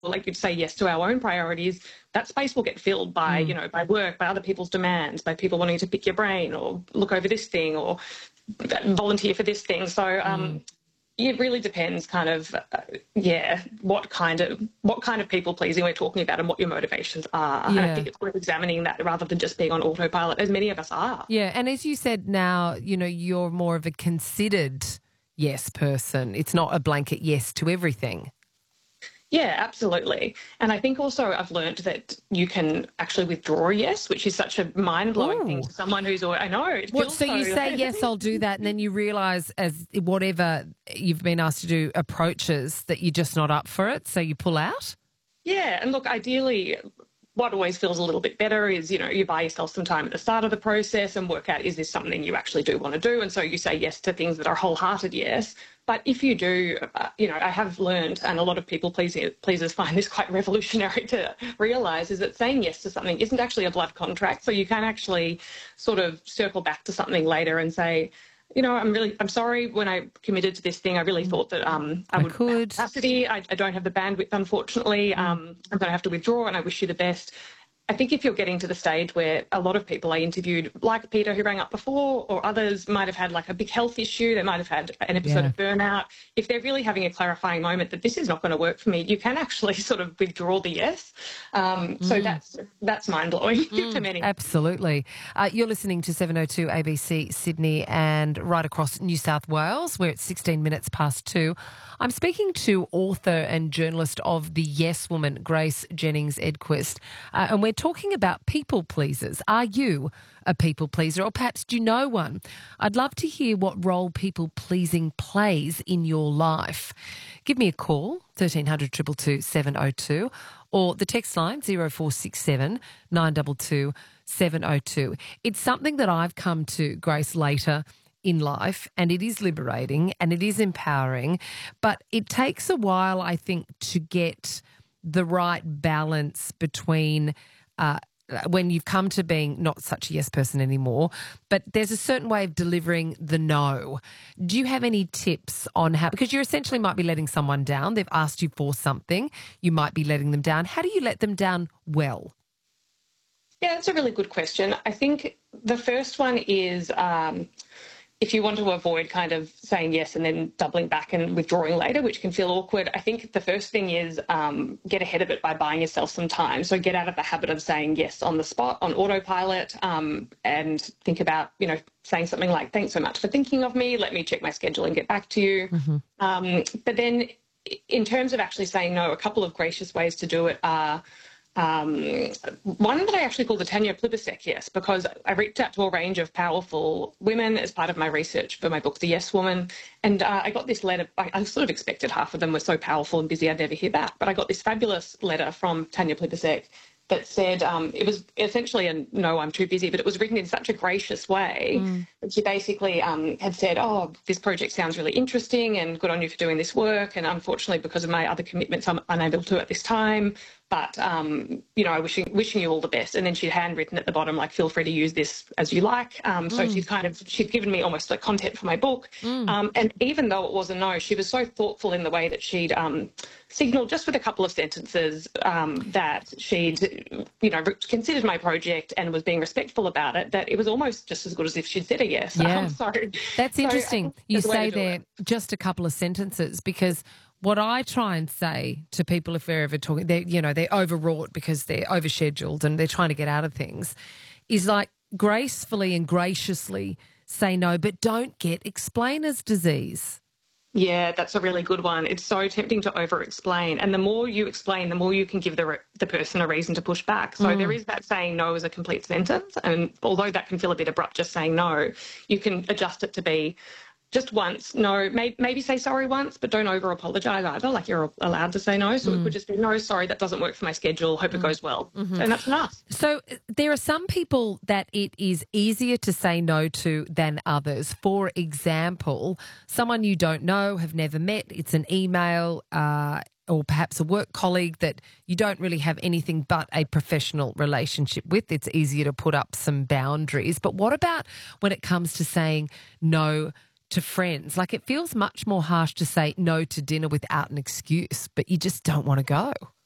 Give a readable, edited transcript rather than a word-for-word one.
like you'd say yes to our own priorities, that space will get filled by, you know, by work, by other people's demands, by people wanting to pick your brain or look over this thing or volunteer for this thing. So it really depends kind of, what kind of people pleasing we're talking about and what your motivations are. And I think it's worth examining that rather than just being on autopilot, as many of us are. Yeah, and as you said now, you know, you're more of a considered yes person. It's not a blanket yes to everything. Yeah, absolutely. And I think also I've learned that you can actually withdraw a yes, which is such a mind-blowing thing to someone who's I know. It feels so you say, yes, I'll do that, and then you realise as whatever you've been asked to do approaches that you're just not up for it, so you pull out? Yeah, and look, ideally, what always feels a little bit better is, you know, you buy yourself some time at the start of the process and work out, is this something you actually do want to do? And so you say yes to things that are wholehearted yes. But if you do, you know, I have learned, and a lot of people pleasers find this quite revolutionary to realise, is that saying yes to something isn't actually a blood contract. So you can actually sort of circle back to something later and say, you know, I'm sorry, when I committed to this thing, I really thought that I would have capacity. I don't have the bandwidth, unfortunately. I'm going to have to withdraw, and I wish you the best. I think if you're getting to the stage where a lot of people I interviewed, like Peter who rang up before, or others might have had like a big health issue, they might have had an episode of burnout. If they're really having a clarifying moment that this is not going to work for me, you can actually sort of withdraw the yes. So that's mind-blowing to many. Absolutely. You're listening to 702 ABC Sydney and right across New South Wales. We're at 16 minutes past 2. I'm speaking to author and journalist of The Yes Woman, Grace Jennings-Edquist, and we're talking about people pleasers. Are you a people pleaser, or perhaps do you know one? I'd love to hear what role people pleasing plays in your life. Give me a call, 1300 222 702, or the text line 0467 922 702. It's something that I've come to, Grace, later in life, and it is liberating and it is empowering, but it takes a while, I think, to get the right balance between when you've come to being not such a yes person anymore, but there's a certain way of delivering the no. Do you have any tips on how, because you essentially might be letting someone down, they've asked you for something, you might be letting them down. How do you let them down well? Yeah, that's a really good question. I think the first one is if you want to avoid kind of saying yes and then doubling back and withdrawing later, which can feel awkward, I think the first thing is get ahead of it by buying yourself some time. So get out of the habit of saying yes on the spot, on autopilot, and think about, you know, saying something like, thanks so much for thinking of me, let me check my schedule and get back to you. But then in terms of actually saying no, a couple of gracious ways to do it are one that I actually call the Tanya Plibersek yes, because I reached out to a range of powerful women as part of my research for my book, The Yes Woman, and I got this letter. I sort of expected half of them were so powerful and busy I'd never hear back, but I got this fabulous letter from Tanya Plibersek that said it was essentially a no, I'm too busy, but it was written in such a gracious way. She basically had said, oh, this project sounds really interesting and good on you for doing this work, and unfortunately because of my other commitments I'm unable to at this time, but, you know, wishing you all the best. And then she'd handwritten at the bottom, like, feel free to use this as you like. So she'd given me almost like content for my book. And even though it was a no, she was so thoughtful in the way that she'd signalled just with a couple of sentences that she'd, you know, considered my project and was being respectful about it, that it was almost just as good as if she'd said a yes. Yeah. That's interesting. You say there just a couple of sentences, because what I try and say to people if we're ever talking, they're overwrought because they're overscheduled and they're trying to get out of things, is like gracefully and graciously say no, but don't get explainer's disease. Yeah, that's a really good one. It's so tempting to over-explain. And the more you explain, the more you can give the person a reason to push back. So there is that saying no as a complete sentence. And although that can feel a bit abrupt, just saying no, you can adjust it to be just once, no, maybe say sorry once, but don't over-apologise either, like you're allowed to say no. So it could just be, no, sorry, that doesn't work for my schedule, hope it goes well. And that's enough. So there are some people that it is easier to say no to than others. For example, someone you don't know, have never met, it's an email or perhaps a work colleague that you don't really have anything but a professional relationship with. It's easier to put up some boundaries. But what about when it comes to saying no to friends? Like, it feels much more harsh to say no to dinner without an excuse, but you just don't want to go.